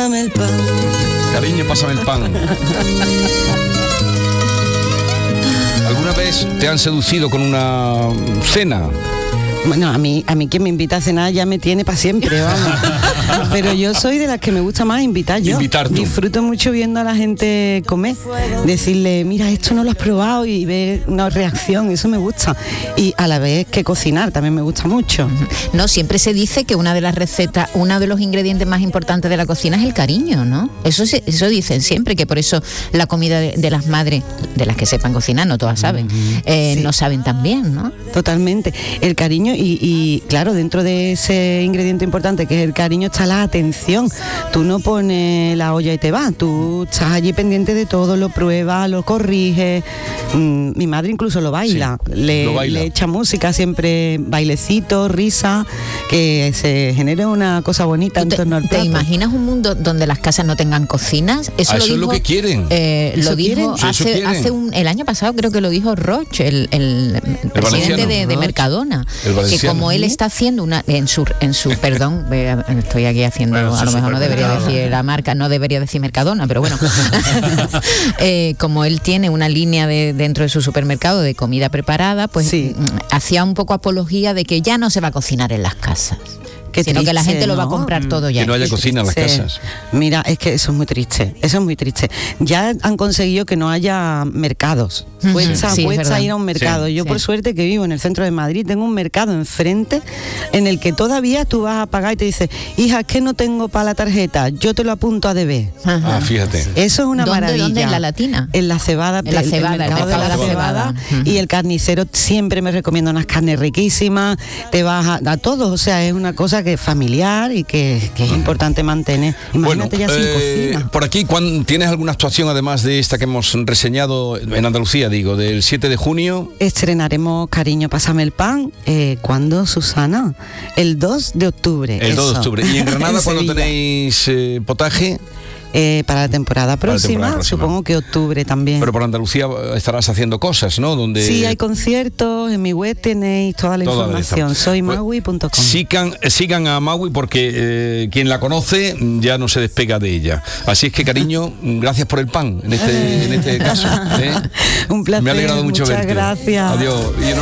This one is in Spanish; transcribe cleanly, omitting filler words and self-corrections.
pásame el pan. Cariño, pásame el pan. ¿Alguna vez te han seducido con una cena? Bueno, a mí quien me invita a cenar ya me tiene para siempre, vamos. Pero yo soy de las que me gusta más invitar yo. Invitar tú. Disfruto mucho viendo a la gente comer. Decirle, mira, esto no lo has probado, y ver una reacción, eso me gusta. Y a la vez que cocinar también me gusta mucho. No, siempre se dice que una de las recetas, uno de los ingredientes más importantes de la cocina es el cariño, ¿no? Eso dicen siempre, que por eso la comida de las madres, de las que sepan cocinar, no todas saben, Sí. no saben tan bien, ¿no? Totalmente. El cariño y claro, dentro de ese ingrediente importante que es el cariño está la atención. Tú no pones la olla y te vas, tú estás allí pendiente de todo, lo pruebas, lo corriges. Mi madre incluso lo baila, Sí, le echa música, siempre bailecito, risa, que se genere una cosa bonita en torno al plato. ¿Te imaginas un mundo donde las casas no tengan cocinas? Eso es lo que quieren. Lo dijo el año pasado, creo que lo dijo Roche, el presidente de Mercadona, que como él está haciendo en su perdón, estoy aquí haciendo, bueno, a lo mejor no debería decir la marca, no debería decir Mercadona, pero bueno, como él tiene una línea dentro de su supermercado de comida preparada, pues sí, hacía un poco apología de que ya no se va a cocinar en las casas. Qué sino triste, que la gente lo va a comprar todo ya. Que no haya cocina en las casas. Mira, es que eso es muy triste, Ya han conseguido que no haya mercados. Cuesta ir a un mercado. Yo por suerte que vivo en el centro de Madrid, tengo un mercado enfrente en el que todavía tú vas a pagar y te dice, hija, es que no tengo para la tarjeta, yo te lo apunto a deber. Ah, fíjate. Eso es una maravilla. ¿Dónde? ¿En la Latina? En la Cebada. En la Cebada, el mercado de la Cebada. Y el carnicero siempre me recomienda unas carnes riquísimas, te vas a todos, o sea, es una cosa que es familiar y que es importante mantener. Imagínate ya sin cocina. Por aquí, ¿tienes alguna actuación además de esta que hemos reseñado en Andalucía, digo, del 7 de junio? Estrenaremos Cariño, pásame el pan. ¿Cuándo, Susana? El 2 de octubre. El 2 de octubre. ¿Y en Granada cuándo tenéis potaje? Para la temporada próxima, supongo que octubre también. Pero por Andalucía estarás haciendo cosas, ¿no? Donde... Sí, hay conciertos, en mi web tenéis toda la información, soymaui.com. Sigan a Maui porque quien la conoce ya no se despega de ella. Así es que, cariño, gracias por el pan en este caso. Un placer, me ha alegrado mucho muchas verte. Gracias. Adiós.